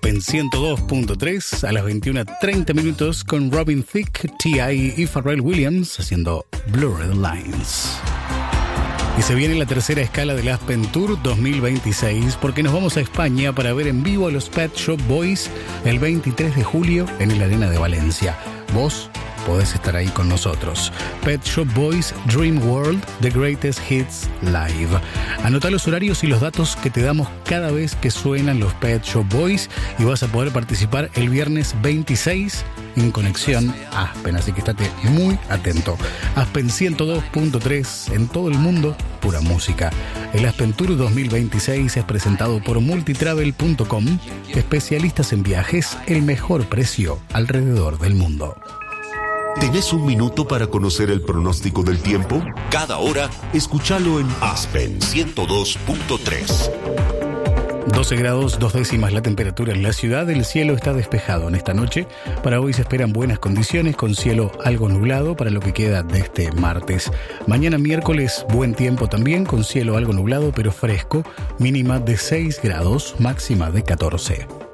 Aspen 102.3 a las 21:30 minutos con Robin Thicke, T.I. y Pharrell Williams haciendo Blurred Lines. Y se viene la tercera escala del Aspen Tour 2026 porque nos vamos a España para ver en vivo a los Pet Shop Boys el 23 de julio en el Arena de Valencia. Vos podés estar ahí con nosotros. Pet Shop Boys Dream World, The Greatest Hits Live. Anotá los horarios y los datos que te damos cada vez que suenan los Pet Shop Boys y vas a poder participar el viernes 26 en Conexión Aspen, así que estate muy atento. Aspen 102.3 en todo el mundo, pura música. El Aspen Tour 2026 es presentado por multitravel.com, especialistas en viajes, el mejor precio alrededor del mundo. ¿Tenés un minuto para conocer el pronóstico del tiempo? Cada hora, escúchalo en Aspen 102.3. 12 grados, 2 décimas la temperatura en la ciudad. El cielo está despejado en esta noche. Para hoy se esperan buenas condiciones con cielo algo nublado para lo que queda de este martes. Mañana miércoles, buen tiempo también con cielo algo nublado pero fresco. Mínima de 6 grados, máxima de 14.